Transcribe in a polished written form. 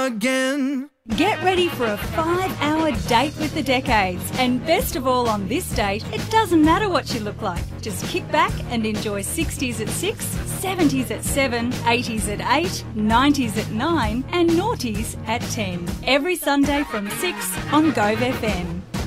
again. Get ready for a 5-hour date with the decades. And best of all on this date, it doesn't matter what you look like. Just kick back and enjoy 60s at 6, 70s at 7, 80s at 8, 90s at 9 and noughties at 10. Every Sunday from 6 on Gove FM.